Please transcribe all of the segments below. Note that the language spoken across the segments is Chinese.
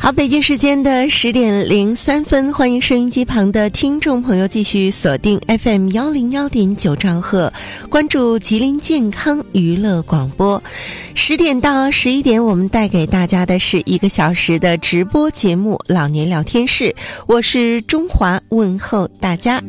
好，北京时间的10:03，欢迎收音机旁的听众朋友继续锁定 FM101.9兆赫，关注吉林健康娱乐广播。10点到11点，我们带给大家的是1个小时的直播节目《老年聊天室》，我是中华，问候大家。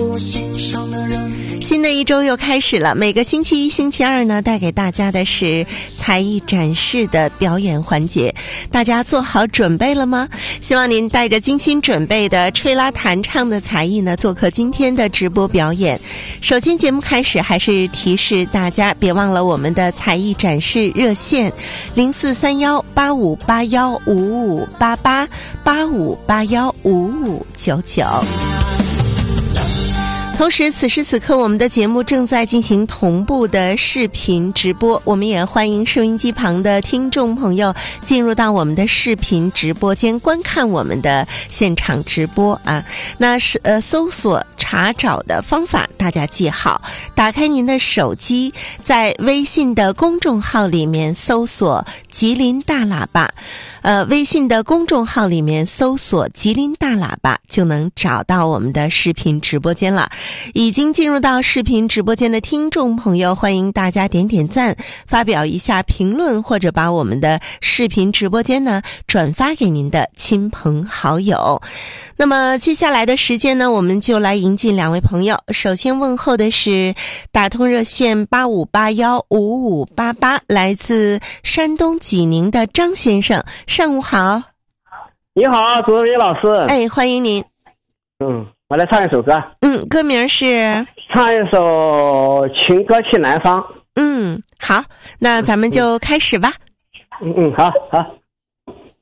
新的一周又开始了，每个星期一、星期二呢，带给大家的是才艺展示的表演环节。大家做好准备了吗？希望您带着精心准备的吹拉弹唱的才艺呢，做客今天的直播表演。首先节目开始，还是提示大家别忘了我们的才艺展示热线04318581558885815599。同时此时此刻我们的节目正在进行同步的视频直播，我们也欢迎收音机旁的听众朋友进入到我们的视频直播间观看我们的现场直播啊。那是搜索查找的方法大家记好，打开您的手机，在微信的公众号里面搜索吉林大喇叭，微信的公众号里面搜索吉林大喇叭就能找到我们的视频直播间了。已经进入到视频直播间的听众朋友，欢迎大家点点赞，发表一下评论，或者把我们的视频直播间呢转发给您的亲朋好友。那么接下来的时间呢，我们就来迎进2位朋友。首先问候的是打通热线85815588，来自山东济宁的张先生，上午好。 你好，朱伟老师。 哎，欢迎您。 我来唱一首歌。 歌名是？ 唱一首《情歌去南方》。 好，那咱们就开始吧。 好。